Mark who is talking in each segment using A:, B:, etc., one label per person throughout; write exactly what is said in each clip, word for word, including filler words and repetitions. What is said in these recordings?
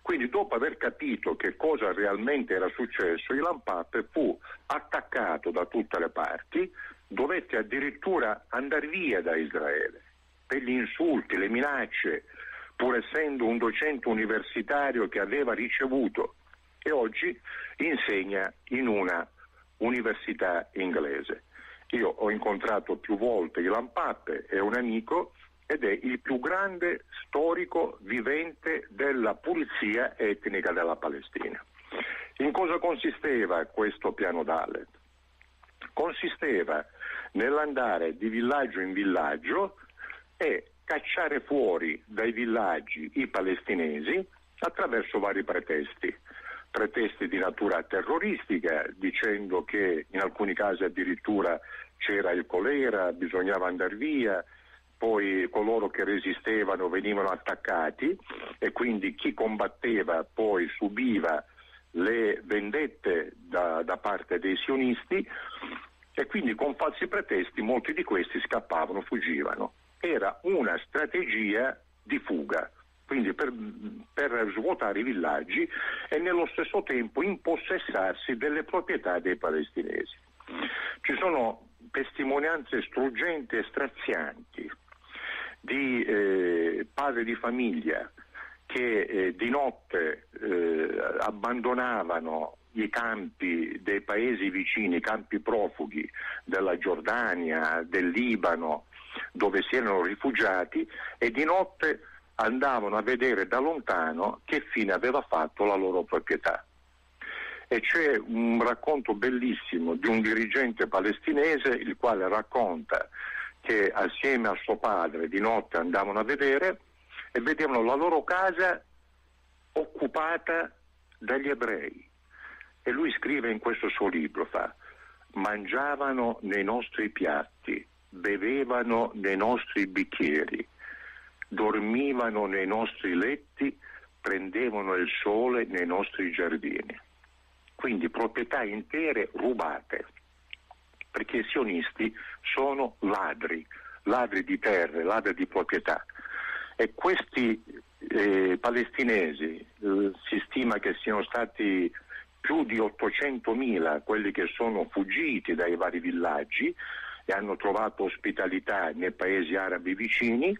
A: Quindi dopo aver capito che cosa realmente era successo, Ilan Pappé fu attaccato da tutte le parti, dovette addirittura andare via da Israele per gli insulti, le minacce, pur essendo un docente universitario che aveva ricevuto, e oggi insegna in una università inglese. Io ho incontrato più volte Ilan Pappé, è un amico ed è il più grande storico vivente della pulizia etnica della Palestina. In cosa consisteva questo piano Dalet? Consisteva nell'andare di villaggio in villaggio e cacciare fuori dai villaggi i palestinesi attraverso vari pretesti. Pretesti di natura terroristica, dicendo che in alcuni casi addirittura c'era il colera, bisognava andare via, poi coloro che resistevano venivano attaccati e quindi chi combatteva poi subiva le vendette da, da parte dei sionisti, e quindi con falsi pretesti molti di questi scappavano, fuggivano. Era una strategia di fuga, quindi per, per svuotare i villaggi e nello stesso tempo impossessarsi delle proprietà dei palestinesi. Ci sono testimonianze struggenti e strazianti di eh, padri di famiglia che eh, di notte eh, abbandonavano i campi dei paesi vicini, i campi profughi della Giordania, del Libano, dove si erano rifugiati, e di notte andavano a vedere da lontano che fine aveva fatto la loro proprietà. E c'è un racconto bellissimo di un dirigente palestinese il quale racconta che assieme a suo padre di notte andavano a vedere e vedevano la loro casa occupata dagli ebrei. E lui scrive in questo suo libro, fa: mangiavano nei nostri piatti, bevevano nei nostri bicchieri, dormivano nei nostri letti, prendevano il sole nei nostri giardini. Quindi proprietà intere rubate, perché i sionisti sono ladri, ladri di terre, ladri di proprietà. E questi eh, palestinesi, eh, si stima che siano stati più di ottocentomila quelli che sono fuggiti dai vari villaggi e hanno trovato ospitalità nei paesi arabi vicini,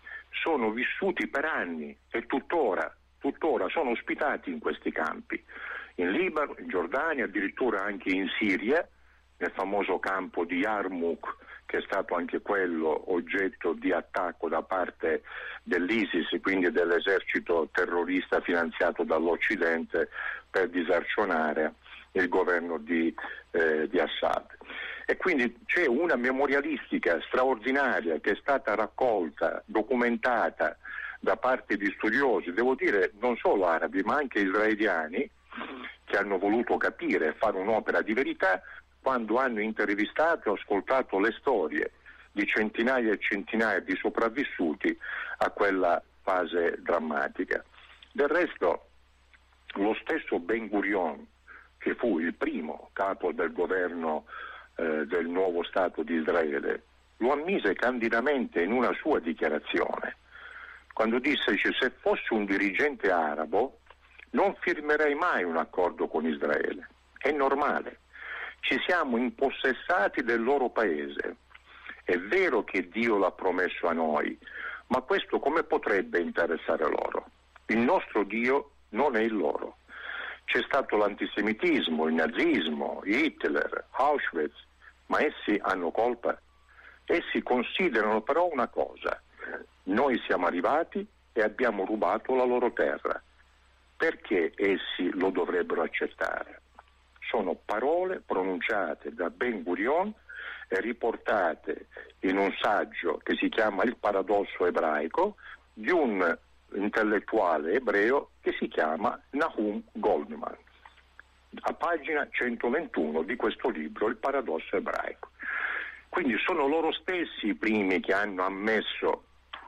A: sono vissuti per anni e tuttora, tuttora sono ospitati in questi campi, in Libano, in Giordania, addirittura anche in Siria, nel famoso campo di Yarmouk, che è stato anche quello oggetto di attacco da parte dell'ISIS, quindi dell'esercito terrorista finanziato dall'Occidente per disarcionare il governo di, eh, di Assad. E quindi c'è una memorialistica straordinaria che è stata raccolta, documentata da parte di studiosi, devo dire non solo arabi ma anche israeliani, che hanno voluto capire e fare un'opera di verità quando hanno intervistato e ascoltato le storie di centinaia e centinaia di sopravvissuti a quella fase drammatica. Del resto, lo stesso Ben Gurion, che fu il primo capo del governo eh, del nuovo Stato di Israele, lo ammise candidamente in una sua dichiarazione, quando disse che se fossi un dirigente arabo non firmerei mai un accordo con Israele. È normale. Ci siamo impossessati del loro paese. È vero che Dio l'ha promesso a noi, ma questo come potrebbe interessare loro? Il nostro Dio non è il loro. C'è stato l'antisemitismo, il nazismo, Hitler, Auschwitz, ma essi hanno colpa? Essi considerano però una cosa: noi siamo arrivati e abbiamo rubato la loro terra. Perché essi lo dovrebbero accettare? Sono parole pronunciate da Ben Gurion e riportate in un saggio che si chiama Il paradosso ebraico di un intellettuale ebreo che si chiama Nahum Goldman, a pagina centoventuno di questo libro Il paradosso ebraico. Quindi sono loro stessi i primi che hanno ammesso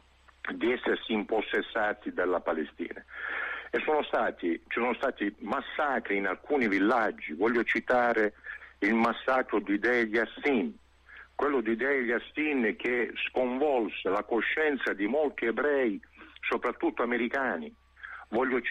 A: di essersi impossessati della Palestina. E sono stati, ci sono stati massacri in alcuni villaggi. Voglio citare il massacro di Deir Yassin, quello di Deir Yassin che sconvolse la coscienza di molti ebrei, soprattutto americani. Voglio